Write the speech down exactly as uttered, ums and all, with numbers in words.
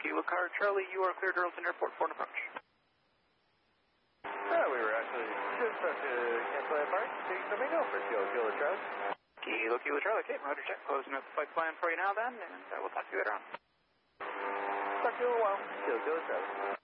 Kilo Car Charlie, you are cleared Earlton Airport for an approach. Uh, we were actually just about to cancel that part. Taking Domingo for Kilo Kilo Charlie. Kilo Kilo Charlie, okay, roger check. Closing up the flight plan for you now then, and uh, we'll talk to you later on. Talk to you in a while. Kilo Kilo Charlie.